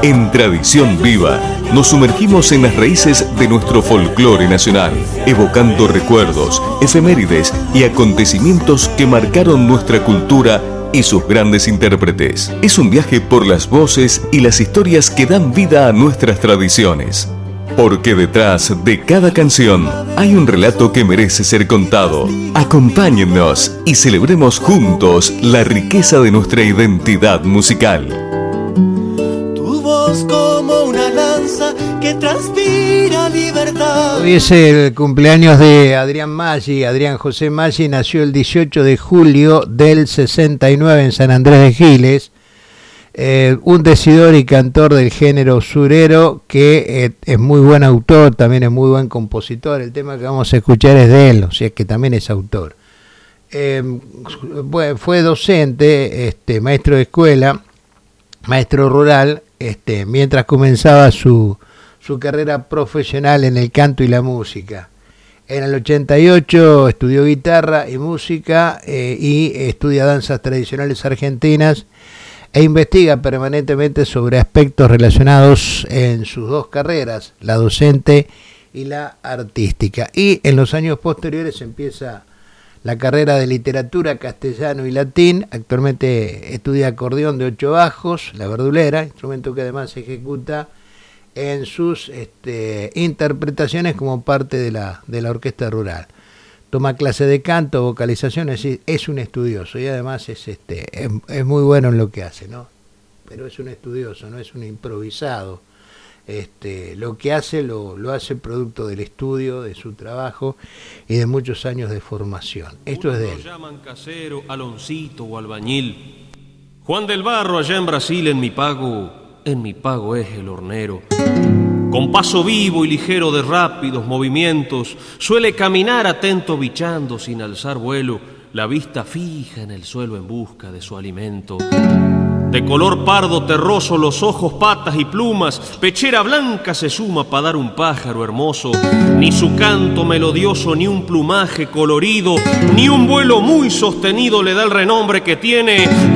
En Tradición Viva, nos sumergimos en las raíces de nuestro folclore nacional, evocando recuerdos, efemérides y acontecimientos que marcaron nuestra cultura y sus grandes intérpretes. Es un viaje por las voces y las historias que dan vida a nuestras tradiciones. Porque detrás de cada canción hay un relato que merece ser contado. Acompáñennos y celebremos juntos la riqueza de nuestra identidad musical. Tu voz como una lanza que transpira libertad. Hoy es el cumpleaños de Adrián Maggi. Adrián José Maggi nació el 18 de julio del 69 en San Andrés de Giles. Un decidor y cantor del género surero que es muy buen autor, también es muy buen compositor. El tema que vamos a escuchar es de él, o sea que también es autor. Fue docente, maestro de escuela, maestro rural, mientras comenzaba su carrera profesional en el canto y la música. En el 88 estudió guitarra y música y estudia danzas tradicionales argentinas e investiga permanentemente sobre aspectos relacionados en sus dos carreras, la docente y la artística. Y en los años posteriores empieza la carrera de literatura, castellano y latín. Actualmente estudia acordeón de 8 bajos, la verdulera, instrumento que además ejecuta en sus interpretaciones como parte de la orquesta rural. Toma clase de canto, vocalización, es un estudioso y además es muy bueno en lo que hace, ¿no? Pero es un estudioso, no es un improvisado. Lo que hace lo hace producto del estudio, de su trabajo y de muchos años de formación. Esto es de él. Lo llaman casero, aloncito o albañil. Juan del Barro allá en Brasil en mi pago es el hornero. Con paso vivo y ligero de rápidos movimientos, suele caminar atento bichando sin alzar vuelo, la vista fija en el suelo en busca de su alimento. De color pardo terroso los ojos, patas y plumas, pechera blanca se suma para dar un pájaro hermoso. Ni su canto melodioso, ni un plumaje colorido, ni un vuelo muy sostenido le da el renombre que tiene.